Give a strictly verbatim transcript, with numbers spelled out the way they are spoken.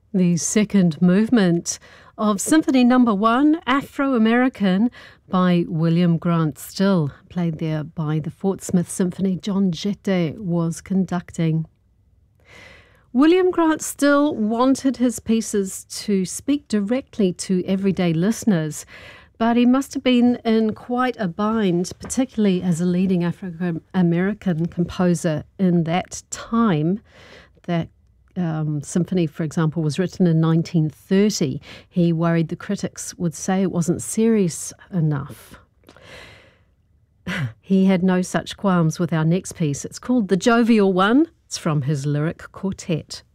The second movement of Symphony Number One, Afro-American, by William Grant Still, played there by the Fort Smith Symphony. John Jette was conducting. William Grant Still wanted his pieces to speak directly to everyday listeners, but he must have been in quite a bind, particularly as a leading African-American composer in that time. That um, symphony, for example, was written in nineteen thirty. He worried the critics would say it wasn't serious enough. He had no such qualms with our next piece. It's called The Jovial One. It's from his lyric quartet.